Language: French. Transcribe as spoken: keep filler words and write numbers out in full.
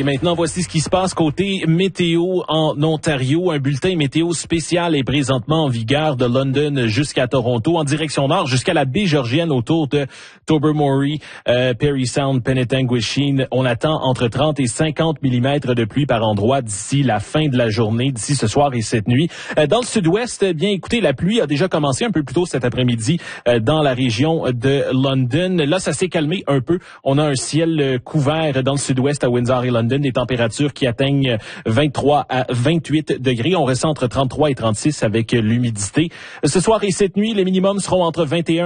Et maintenant, voici ce qui se passe côté météo en Ontario. Un bulletin météo spécial est présentement en vigueur de London jusqu'à Toronto, en direction nord, jusqu'à la baie Georgienne autour de Tobermory, euh, Parry Sound, Penetanguishene. On attend entre trente et cinquante millimètres de pluie par endroit d'ici la fin de la journée, d'ici ce soir et cette nuit. Euh, dans le sud-ouest, bien écoutez, la pluie a déjà commencé un peu plus tôt cet après-midi euh, dans la région de London. Là, ça s'est calmé un peu. On a un ciel euh, couvert dans le sud-ouest à Windsor et London, des températures qui atteignent vingt-trois à vingt-huit degrés. On ressent entre trente-trois et trente-six avec l'humidité. Ce soir et cette nuit, les minimums seront entre vingt et un